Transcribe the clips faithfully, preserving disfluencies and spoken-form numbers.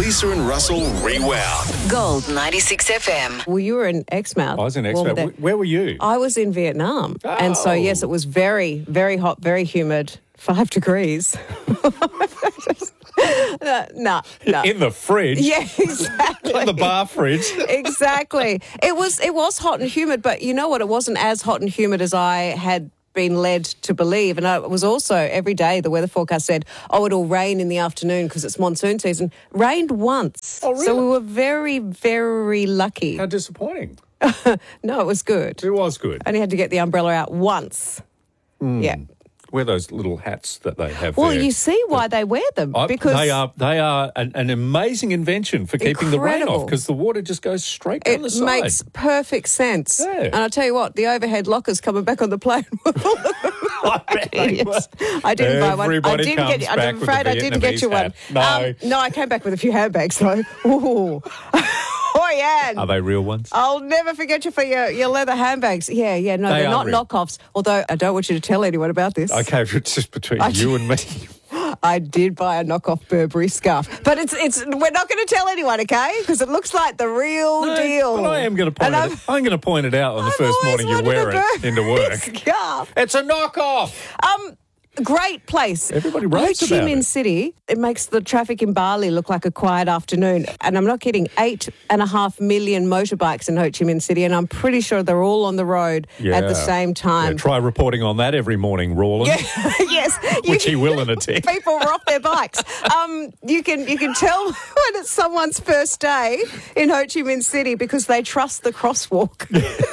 Lisa and Russell Rewound. Gold ninety-six F M. Well, you were in Exmouth. I was in Well, Expo. that- Where were you? I was in Vietnam. And so, Oh. yes, it was very, very hot, very humid, five degrees. no, no, no. In the fridge? Yeah, exactly. In the bar fridge? Exactly. It was it was hot and humid, but you know what? It wasn't as hot and humid as I had been led to believe. And it was also every day the weather forecast said, oh, it'll rain in the afternoon because it's monsoon season. Rained once. Oh, really? So we were very, very lucky. How disappointing. No, it was good. It was good. I only had to get the umbrella out once. Yeah. Wear those little hats that they have Well, there. you see why they wear them. I- because they are they are an, an amazing invention for keeping the rain Incredible. off because the water just goes straight down it the side. makes perfect sense. Yeah. And I'll tell you what, the overhead lockers coming back on the plane. Yes. I didn't buy one. I Everybody didn't comes get. I'm back with afraid a I didn't get you Vietnamese one. hat. No. Um, no, I came back with a few handbags though. Ooh. Oh yeah. Are they real ones? I'll never forget you for your, your leather handbags. Yeah, yeah, no, They they're are not real. knockoffs. Although I don't want you to tell anyone about this. Okay, it's just between I- you and me. I did buy a knockoff Burberry scarf, but it's it's we're not going to tell anyone, okay? Because it looks like the real No, deal. But I am going to point And it. I'm going to point it out on the I've first always morning you wanted wear a it Burberry into work. Scarf. It's a knockoff. Um, great place. Everybody Ho raves Chi about Minh it. City. It makes the traffic in Bali look like a quiet afternoon. And I'm not kidding. Eight and a half million motorbikes in Ho Chi Minh City, and I'm pretty sure they're all on the road at the same Yeah, time. try reporting on that every morning, Rawlins. Yes, Which You- he will in a tick. People were off their bikes. Um, you can you can tell when it's someone's first day in Ho Chi Minh City because they trust the crosswalk.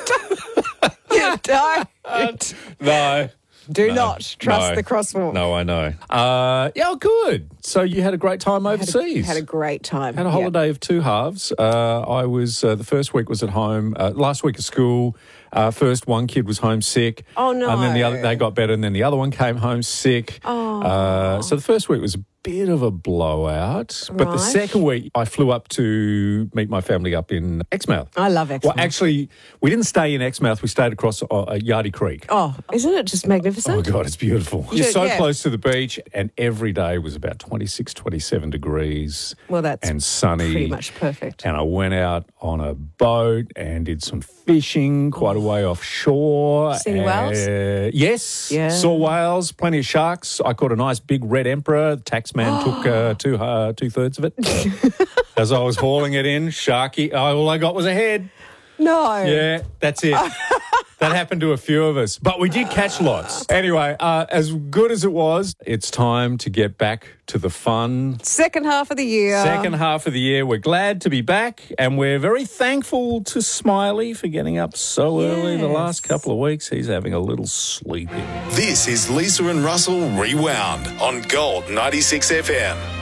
You don't. No. Do No, not trust no. the crosswalk. No, I know. Uh, yeah, oh, good. So you had a great time Had a, overseas. had a great time. Had a Yeah. holiday of two halves. Uh, I was uh, the first week was at home. Uh, last week at school. Uh, first one kid was homesick. Oh, no. And then the other they got better, and then the other one came home sick. Oh. Uh, so the first week was a bit of a blowout, but the Right. second week I flew up to meet my family up in Exmouth. I love Exmouth. Well, actually, we didn't stay in Exmouth. We stayed across uh, uh, Yardie Creek. Oh, isn't it just magnificent? Oh, God, it's beautiful. You're Yeah, so yeah. close to the beach, and every day was about twenty-six, twenty-seven degrees. Well, that's and sunny. pretty much perfect. And I went out on a boat and did some fishing quite a way offshore. See any whales? Uh, yes. Yeah. Saw whales, plenty of sharks. I caught a nice big red emperor. The taxman took uh, two, uh, two-thirds of it. As I was hauling it in, sharky, all I got was a head. No. Yeah, that's it. That happened to a few of us. But we did catch lots. Anyway, uh, as good as it was, it's time to get back to the fun. Second half of the year. Second half of the year. We're glad to be back, and we're very thankful to Smiley for getting up so early the Yes. last couple of weeks. He's having a little sleep in. This is Lisa and Russell Rewound on Gold ninety-six F M.